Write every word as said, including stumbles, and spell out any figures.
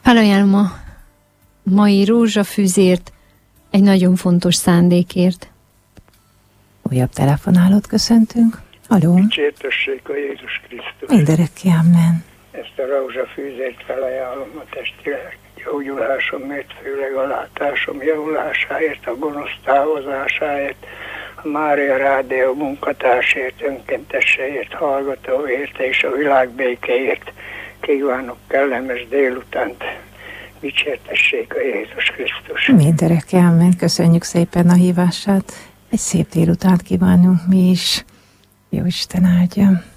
Felajánlom a mai rózsafűzért, egy nagyon fontos szándékért. Újabb telefonálót köszöntünk. Haló. Dicsértessék a Jézus Krisztus. Mindörökké, amen. Ezt a rózsafűzért felajánlom a testi gyógyulásomért, főleg a látásom javulásáért, a gonosz távozásáért, a Mária Rádió munkatársért, önkéntességért, hallgatóért és a világ békéért. Kívánok kellemes délutánt. Dicsértessék a Jézus Krisztus. Mindörökké, amen. Köszönjük szépen a hívását. Egy szép délutánt kívánunk mi is. Jó Isten áldja.